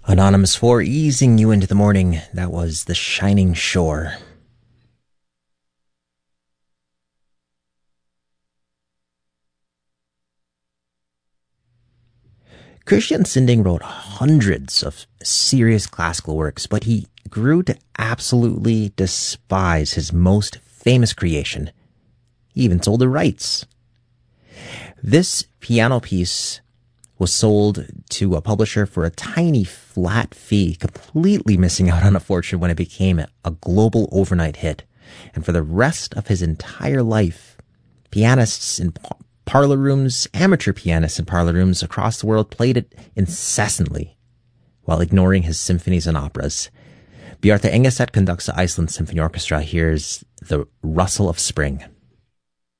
Anonymous 4 easing you into the morning. That was The Shining Shore. Christian Sinding wrote hundreds of serious classical works, but he grew to absolutely despise his most famous creation. He even sold the rights. This piano piece was sold to a publisher for a tiny flat fee, completely missing out on a fortune when it became a global overnight hit. And for the rest of his entire life, pianists in parlor rooms, amateur pianists in parlor rooms across the world played it incessantly while ignoring his symphonies and operas. Bjarte Engeset conducts the Iceland Symphony Orchestra. Here's The Rustle of Spring.